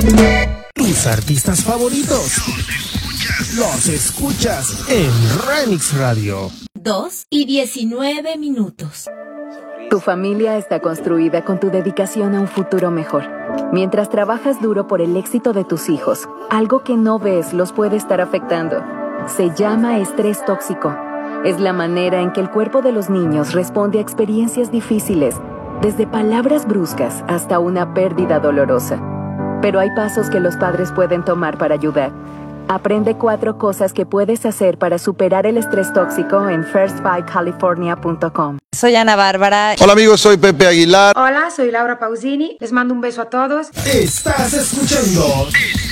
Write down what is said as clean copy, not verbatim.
Tus artistas favoritos los escuchas en Remix Radio. 2:19. Tu familia está construida con tu dedicación a un futuro mejor. Mientras trabajas duro por el éxito de tus hijos, algo que no ves los puede estar afectando. Se llama estrés tóxico. Es la manera en que el cuerpo de los niños responde a experiencias difíciles, desde palabras bruscas hasta una pérdida dolorosa. Pero hay pasos que los padres pueden tomar para ayudar. Aprende 4 cosas que puedes hacer para superar el estrés tóxico en firstfivecalifornia.com. Soy Ana Bárbara. Hola amigos, soy Pepe Aguilar. Hola, soy Laura Pausini. Les mando un beso a todos. Estás escuchando